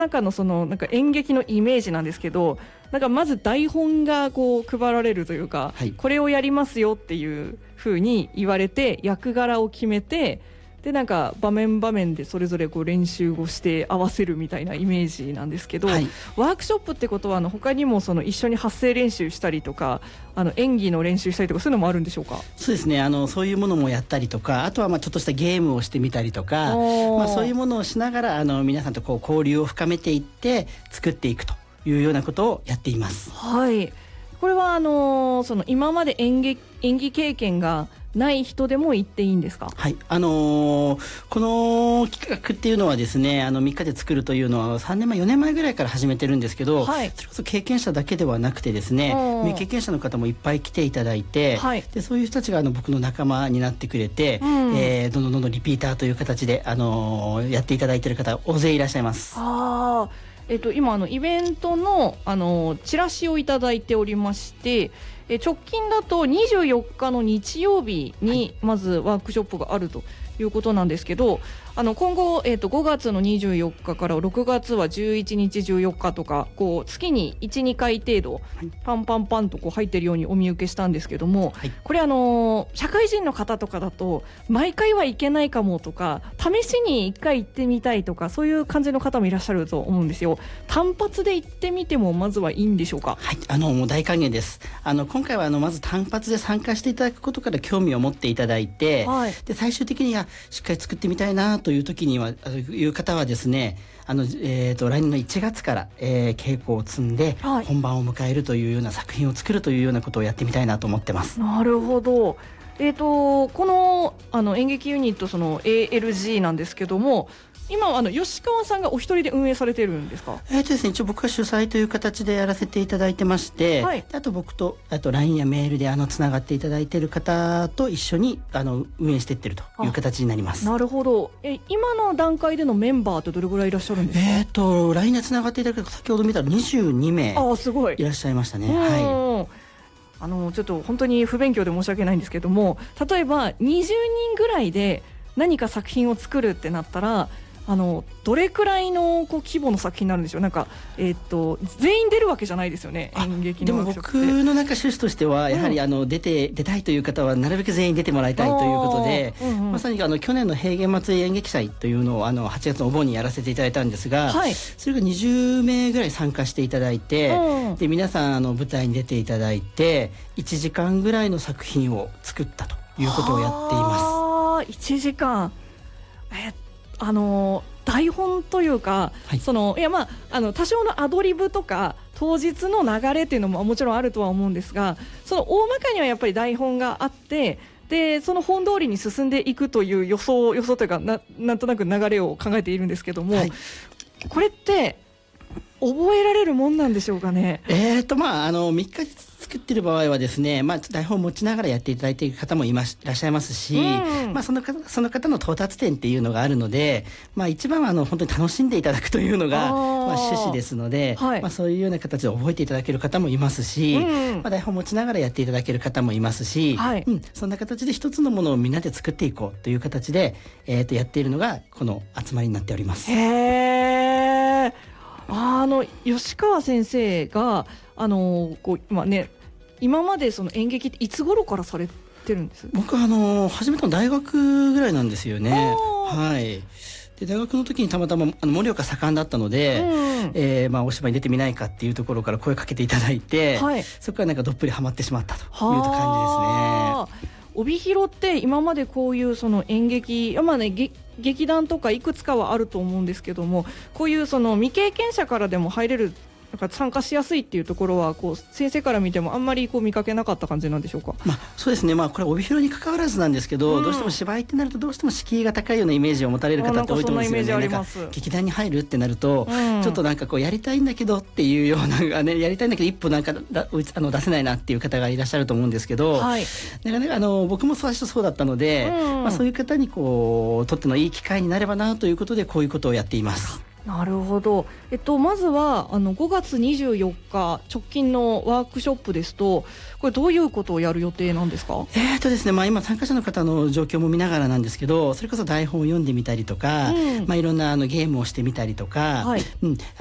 中のそのなんか演劇のイメージなんですけど、なんかまず台本がこう配られるというか、 はい、 これをやりますよっていう風に言われて役柄を決めて、でなんか場面場面でそれぞれこう練習をして合わせるみたいなイメージなんですけど、 はい、 ワークショップってことは他にもその一緒に発声練習したりとか演技の練習したりとかそういうのもあるんでしょうか？ そうですね、そういうものもやったりとか、あとはちょっとしたゲームをしてみたりとか、そういうものをしながら皆さんとこう交流を深めていって作っていくというようなことをやっています。 はい、これはその今まで演技経験がない人でも行っていいんですか？ はい、この企画っていうのはですね、3日で作るというのは3年前4年前ぐらいから始めてるんですけど、はい、それこそ経験者だけではなくてですね、未経験者の方もいっぱい来ていただいて、はい、でそういう人たちが僕の仲間になってくれて、どんどんリピーターという形で、やっていただいている方大勢いらっしゃいます。 今イベントのチラシをいただいておりまして、直近だと24日の日曜日にまずワークショップがあるということなんですけど、今後、5月の24日から6月は11日14日とかこう月に 1,2 回程度、パンパンパンとこう入ってるようにお見受けしたんですけども、はい、これ社会人の方とかだと毎回はいけないかもとか試しに1回行ってみたいとかそういう感じの方もいらっしゃると思うんですよ。単発で行ってみてもまずはいいんでしょうか？ はい、もう大歓迎です。今回はまず単発で参加していただくことから興味を持っていただいて、はい、で最終的にはしっかり作ってみたいなという時にはいう方はですね、来年の1月から、稽古を積んで、はい、本番を迎えるというような作品を作るというようなことをやってみたいなと思ってます。 なるほど。この演劇ユニットALG なんですけども、今は吉川さんがお一人で運営されてるんですか？ ですね、一応僕は主催という形でやらせていただいてまして、はい、あと僕とLINE やメールでつながっていただいている方と一緒に運営していってるという形になります。 なるほど。今の段階でのメンバーってどれぐらいいらっしゃるんですか ？LINE でつながっていただく先ほど見たら22名すごいいらっしゃいましたね。はい、 ちょっと本当に不勉強で申し訳ないんですけども、例えば20人ぐらいで何か作品を作るってなったらどれくらいの規模の作品になるんでしょう？なんか、全員出るわけじゃないですよね、演劇のワークショップって。 でも僕の趣旨としてはやはり出たいという方はなるべく全員出てもらいたいということで、まさに去年の平原祭り演劇祭というのを8月のお盆にやらせていただいたんですが、はい、それが20名ぐらい参加していただいて、で皆さん舞台に出ていただいて1時間ぐらいの作品を作ったということをやっています。 1時間台本というか、はい、多少のアドリブとか当日の流れっていうのももちろんあるとは思うんですが、その大まかにはやっぱり台本があって、でその本通りに進んでいくという予想というかなんとなく流れを考えているんですけども、はい、これって覚えられるもんなんでしょうかね ？3日作っている場合はですね、台本を持ちながらやっていただいている方もいらっしゃいますし、その方の到達点っていうのがあるので、一番は本当に楽しんでいただくというのが趣旨ですので、はい、そういうような形で覚えていただける方もいますし、台本を持ちながらやっていただける方もいますし、はい、そんな形で一つのものをみんなで作っていこうという形で、やっているのがこの集まりになっております。 吉川先生が今までその演劇っていつ頃からされてるんです？ 僕は始めたの大学ぐらいなんですよね。はい。で大学の時にたまたま盛岡盛んだったので、お芝居に出てみないかっていうところから声かけていただいて、はい、そこからどっぷりハマってしまったという感じですね。 帯広って今までこういうその演劇、劇団とかいくつかはあると思うんですけども、こういうその未経験者からでも入れる参加しやすいっていうところは先生から見てもあんまり見かけなかった感じなんでしょうか？ そうですね、これ帯広に関わらずなんですけど、どうしても芝居ってなるとどうしても敷居が高いようなイメージを持たれる方って多いと思うんですよね。劇団に入るってなると、ちょっとやりたいんだけどっていうようなやりたいんだけど一歩出せないなっていう方がいらっしゃると思うんですけど、はい、なかなか僕も最初そうだったので、そういう方にとってのいい機会になればなということでこういうことをやっています。 なるほど。まずは5月24日直近のワークショップですと、これどういうことをやる予定なんですか？ ですね、今参加者の方の状況も見ながらなんですけど、それこそ台本を読んでみたりとか、いろんなゲームをしてみたりとか、 はい